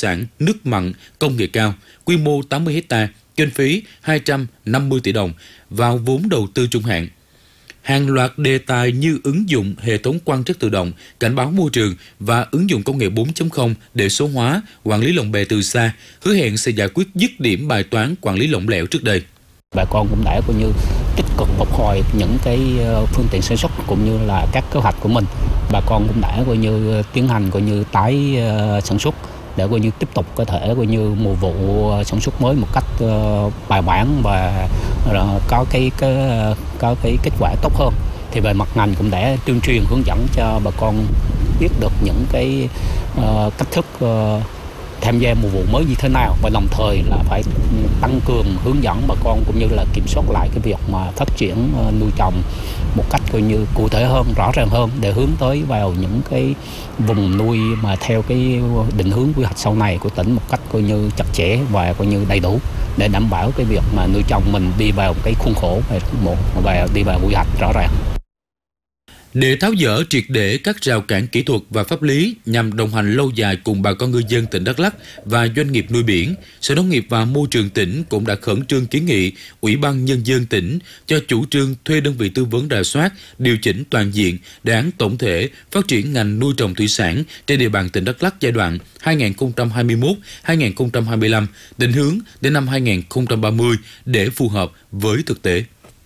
sản nước mặn công nghệ cao, quy mô 80 ha, kinh phí 250 tỷ đồng vào vốn đầu tư trung hạn. Hàng loạt đề tài như ứng dụng hệ thống quan trắc tự động, cảnh báo môi trường và ứng dụng công nghệ 4.0 để số hóa, quản lý lồng bè từ xa, hứa hẹn sẽ giải quyết dứt điểm bài toán quản lý lỏng lẻo trước đây. Bà con cũng đã tích cực phục hồi những cái phương tiện sản xuất cũng như là các kế hoạch của mình. Bà con cũng đã tiến hành tái sản xuất để tiếp tục có thể mùa vụ sản xuất mới một cách bài bản và có cái kết quả tốt hơn. Thì về mặt ngành cũng đã tuyên truyền hướng dẫn cho bà con biết được những cái cách thức tham gia mùa vụ mới như thế nào, và đồng thời là phải tăng cường hướng dẫn bà con cũng như là kiểm soát lại cái việc mà phát triển nuôi trồng một cách cụ thể hơn, rõ ràng hơn để hướng tới vào những cái vùng nuôi mà theo cái định hướng quy hoạch sau này của tỉnh một cách chặt chẽ và đầy đủ để đảm bảo cái việc mà nuôi trồng mình đi vào cái khuôn khổ và đi vào quy hoạch rõ ràng. Để tháo dỡ triệt để các rào cản kỹ thuật và pháp lý nhằm đồng hành lâu dài cùng bà con ngư dân tỉnh Đắk Lắk và doanh nghiệp nuôi biển, Sở Nông nghiệp và Môi trường tỉnh cũng đã khẩn trương kiến nghị Ủy ban Nhân dân tỉnh cho chủ trương thuê đơn vị tư vấn rà soát, điều chỉnh toàn diện đề án tổng thể phát triển ngành nuôi trồng thủy sản trên địa bàn tỉnh Đắk Lắk giai đoạn 2021-2025, định hướng đến năm 2030 để phù hợp với thực tế.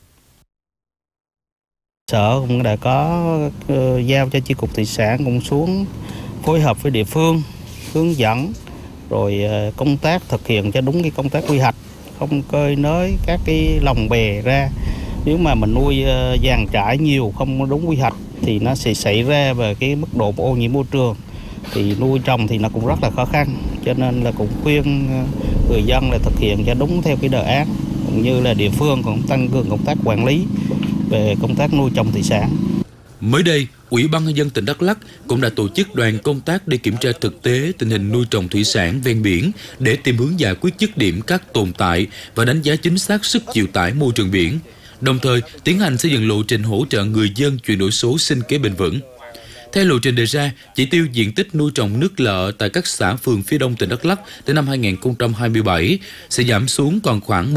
Sở cũng đã có giao cho chi cục thủy sản cũng xuống phối hợp với địa phương hướng dẫn rồi công tác thực hiện cho đúng cái công tác quy hoạch, không cơi nới các cái lồng bè ra. Nếu mà mình nuôi dàn trải nhiều không đúng quy hoạch thì nó sẽ xảy ra về cái mức độ ô nhiễm môi trường, thì nuôi trồng thì nó cũng rất là khó khăn. Cho nên là cũng khuyên người dân là thực hiện cho đúng theo cái đề án, cũng như là địa phương cũng tăng cường công tác quản lý về công tác nuôi trồng thủy sản. Mới đây, Ủy ban Nhân dân tỉnh Đắk Lắk cũng đã tổ chức đoàn công tác đi kiểm tra thực tế tình hình nuôi trồng thủy sản ven biển để tìm hướng giải quyết dứt điểm các tồn tại và đánh giá chính xác sức chịu tải môi trường biển, đồng thời tiến hành xây dựng lộ trình hỗ trợ người dân chuyển đổi số sinh kế bền vững. Theo lộ trình đề ra, chỉ tiêu diện tích nuôi trồng nước lợ tại các xã phường phía đông tỉnh Đắk Lắk đến năm 2027 sẽ giảm xuống còn khoảng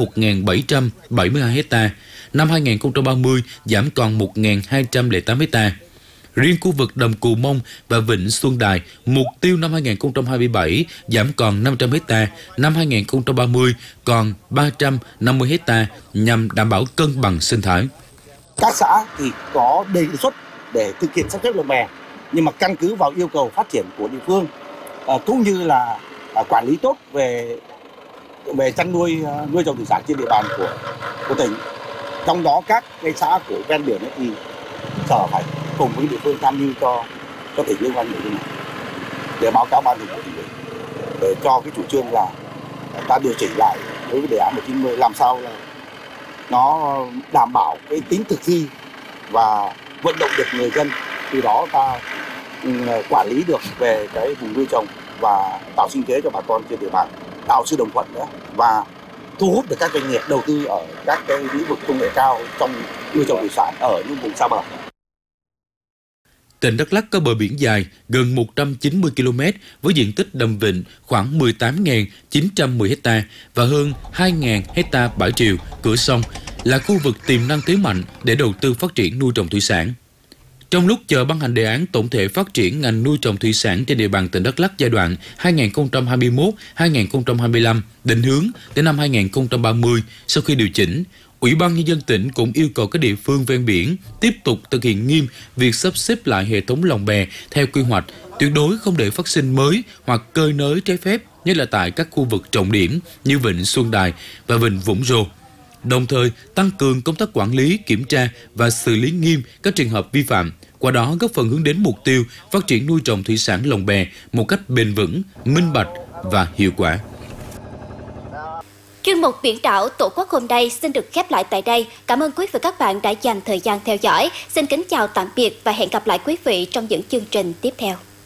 1.772 ha, năm 2030 giảm còn 1.208 ha. Riêng khu vực Đầm Cù Mông và Vịnh Xuân Đài, mục tiêu năm 2027 giảm còn 500 ha, năm 2030 còn 350 ha nhằm đảm bảo cân bằng sinh thái. Các xã thì có đề xuất để thực hiện sắp xếp lồng bè, nhưng mà căn cứ vào yêu cầu phát triển của địa phương cũng như là quản lý tốt về chăn nuôi trồng thủy sản trên địa bàn của tỉnh. Trong đó các cái xã của ven biển ấy thì Sở phải cùng với địa phương tham mưu cho tỉnh liên quan nội dung này để báo cáo ban thường vụ tỉnh ủy để cho cái chủ trương là ta điều chỉnh lại đối với đề án 190 làm sao là nó đảm bảo cái tính thực thi và vận động được người dân, từ đó ta quản lý được về cái vùng nuôi trồng và tạo sinh kế cho bà con trên địa bàn, tạo sự đồng thuận nữa và thu hút được các doanh nghiệp đầu tư ở các cái lĩnh vực công nghệ cao trong nuôi trồng thủy sản ở những vùng xa bờ. Tỉnh Đắk Lắk có bờ biển dài gần 190 km với diện tích đầm vịnh khoảng 18.910 ha và hơn 2.000 ha bãi triều, cửa sông, là khu vực tiềm năng thế mạnh để đầu tư phát triển nuôi trồng thủy sản. Trong lúc chờ ban hành đề án tổng thể phát triển ngành nuôi trồng thủy sản trên địa bàn tỉnh Đắk Lắk giai đoạn 2021-2025, định hướng đến năm 2030 sau khi điều chỉnh, Ủy ban Nhân dân tỉnh cũng yêu cầu các địa phương ven biển tiếp tục thực hiện nghiêm việc sắp xếp lại hệ thống lồng bè theo quy hoạch, tuyệt đối không để phát sinh mới hoặc cơi nới trái phép, nhất là tại các khu vực trọng điểm như Vịnh Xuân Đài và Vịnh Vũng Rô. Đồng thời, tăng cường công tác quản lý, kiểm tra và xử lý nghiêm các trường hợp vi phạm, qua đó góp phần hướng đến mục tiêu phát triển nuôi trồng thủy sản lồng bè một cách bền vững, minh bạch và hiệu quả. Chuyên mục Biển đảo Tổ quốc hôm nay xin được khép lại tại đây. Cảm ơn quý vị và các bạn đã dành thời gian theo dõi. Xin kính chào tạm biệt và hẹn gặp lại quý vị trong những chương trình tiếp theo.